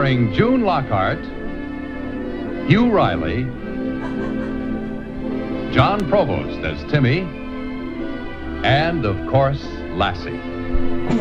Starring June Lockhart, Hugh Riley, John Provost as Timmy, and, of course, Lassie.